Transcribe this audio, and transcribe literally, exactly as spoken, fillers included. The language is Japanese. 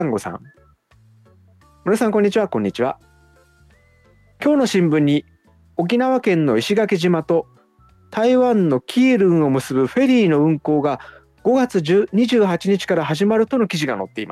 んごさん。村さん、こんにちは。こんにちは。今日の新聞に沖縄県の石垣島と台湾のキールンを結ぶフェリーの運航がごがつにじゅうはちにちから始まるとの記事が載っています。